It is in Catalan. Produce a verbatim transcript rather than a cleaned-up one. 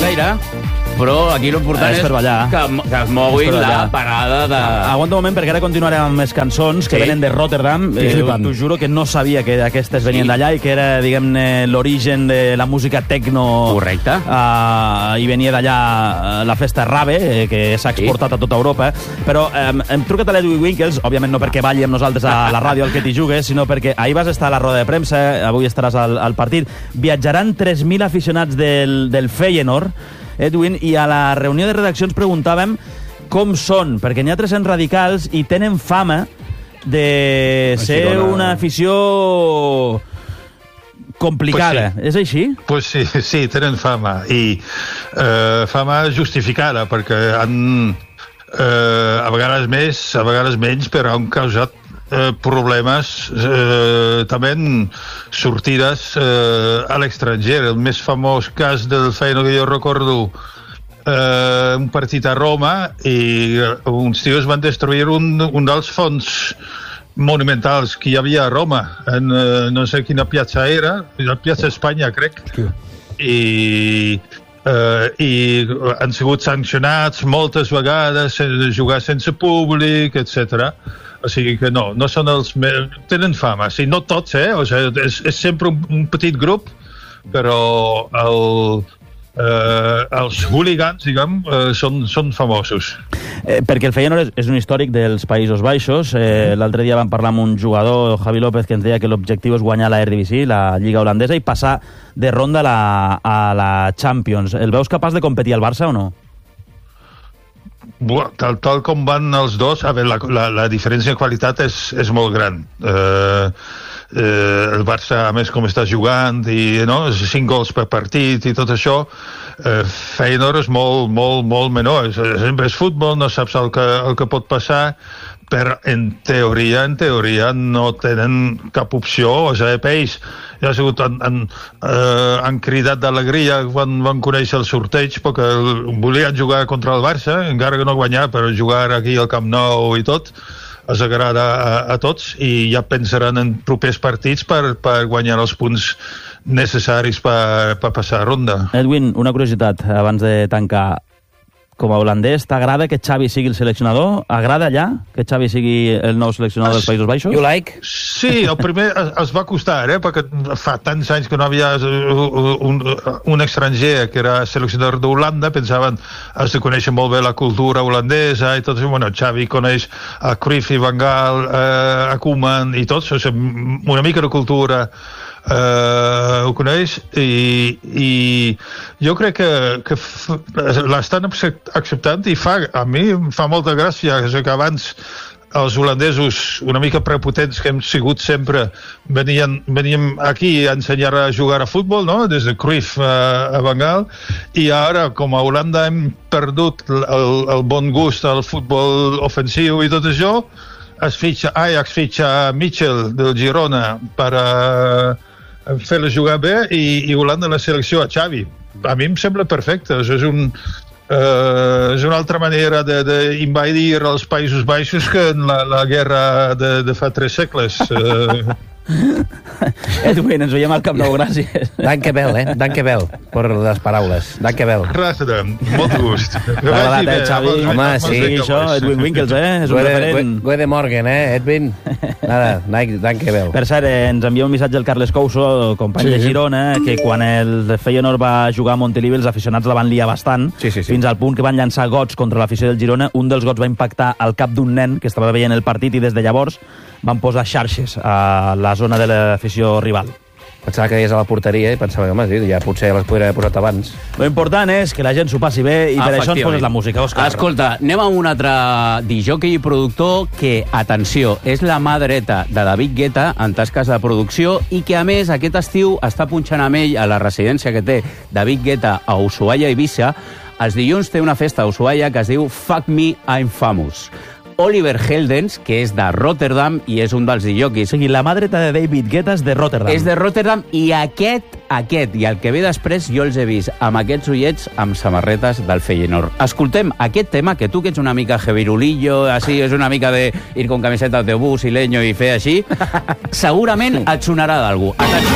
gaire, però aquí l'important és, és per ballar. que, que es moguin la parada de... Aguanta un moment, perquè ara continuarem amb més cançons que Sí. venen de Rotterdam. Eh, T'ho juro que no sabia que aquestes venien Sí. d'allà i que era, diguem-ne, l'origen de la música techno. Correcte. Uh, I venia d'allà uh, la festa Rave, eh, que s'ha exportat a tota Europa. Però um, hem trucat a l'Edwin Winkels, òbviament no perquè balli amb nosaltres a la ràdio al que t'hi jugues, sinó perquè ahir vas estar a la roda de premsa, avui estaràs al, al partit. Viatjaran tres mil aficionats del, del Feyenoord, Edwin, i a la reunió de redacció ens preguntàvem com són, perquè n'hi ha tres-cents radicals i tenen fama de ser Girona. una afició complicada. Pues sí. És així? Pues sí, sí, tenen fama. I eh, fama justificada, perquè han, eh, a vegades més, a vegades menys, però han causat eh, problemes eh, també en sortides eh, a l'estranger. El més famós cas del Feyenoord que jo recordo, eh, un partit a Roma, i uns tios van destruir un, un dels fons monumentals que hi havia a Roma, en eh, no sé quina piazza era, la piazza Espanya, crec, i, eh, i han sigut sancionats moltes vegades, eh, jugar sense públic, etcètera. O sigui que no, no són els... Me... Tenen fama, sí, no tots, eh? O sigui, és, és sempre un, un petit grup, però el... Eh, els hooligans, diguem, eh, són, són famosos. Eh, perquè el Feyenoord és, és un històric dels Països Baixos. Eh, L'altre dia vam parlar amb un jugador, Javi López, que ens deia que l'objectiu és guanyar la Eredivisie, la Lliga holandesa, i passar de ronda a la, a la Champions. El veus capaç de competir al Barça o no? Buah, tal, tal com van els dos, a veure, la, la, la diferència de qualitat és, és molt gran. Eh, eh, el Barça, a més, com està jugant, i no, cinc gols per partit i tot això, eh, Feyenoord és molt, molt, molt menor. És, sempre és futbol, no saps el que, el que pot passar, però en teoria, en teoria no tenen cap opció. O sigui, per ells ja ha sigut, han, han, eh, han cridat d'alegria quan van conèixer el sorteig, perquè volien jugar contra el Barça, encara que no guanyar, però jugar aquí al Camp Nou i tot els agrada a, a tots, i ja pensaran en propers partits per, per guanyar els punts necessaris per, per passar a ronda. Edwin, una curiositat abans de tancar. Com a holandès, t'agrada que Xavi sigui el seleccionador? Agrada allà que Xavi sigui el nou seleccionador dels Països Baixos? You like? Sí, el primer es, es va costar, eh? Perquè fa tants anys que no havia un, un estranger que era seleccionador d'Holanda, pensaven has de conèixer molt bé la cultura holandesa i tot això. Bueno, Xavi coneix a Cruyff i Van Gaal, eh, a Koeman i tots, o sigui, una mica de cultura Uh, ho coneix, i, i jo crec que, que l'estan acceptant, i fa, a mi em fa molta gràcia que abans els holandesos una mica prepotents que hem sigut sempre venien, veníem aquí a ensenyar a jugar a futbol, no? Des de Cruyff a, a Van Gaal, i ara com a Holanda hem perdut el, el bon gust al futbol ofensiu i tot això, es fitxa, Ajax fitxa Mitchell del Girona per a fer-la jugar bé, i, i Holanda la selecció a Xavi. A mi em sembla perfecte. És, un, uh, és una altra manera d'invadir els Països Baixos que en la, la guerra de, de fa tres segles. Uh, Edwin, ens veiem al Camp Nou, gràcies. Dankjewel, eh? Dankjewel per les paraules. Dankjewel. Gràcies, molt gust. M'ha agradat, eh, Xavi? Home, sí, això, Edwin Winkels, eh? És un referent. Gode Morgen, eh, Edwin? Nada, dankjewel. Per cert, eh, ens envia un missatge el Carles Couso, company sí. de Girona, que quan el Feyenoord va jugar a Montilivi, els aficionats la van liar bastant, sí, sí, sí. fins al punt que van llançar gots contra l'afició del Girona. Un dels gots va impactar al cap d'un nen que estava veient el partit, i des de llavors van posar xarxes a la zona de l'afició rival. Pensava que deies a la porteria i pensava, home, sí, ja potser les podria haver posat abans. Lo important és que la gent s'ho passi bé, i per això ens poses la música, Òscar. Escolta, anem a un altre disjockey i productor que, atenció, és la mà dreta de David Guetta en tasques de producció, i que, a més, aquest estiu està punxant amb ell a la residència que té David Guetta a Ushuaia, Eivissa. Els dilluns té una festa a Ushuaia que es diu Fuck Me, I'm Famous. Oliver Heldens, que és de Rotterdam i és un dels disjockeys. O sigui, la mà dreta de David Guetta és de Rotterdam. És de Rotterdam, i aquest, aquest i el que ve després jo els he vist amb aquests ullets amb samarretes del Feyenoord. Escoltem aquest tema, que tu que ets una mica jevirulillo, així, és una mica de ir con camiseta de bus y leño i fer així, segurament et sonarà d'algú. Atenció!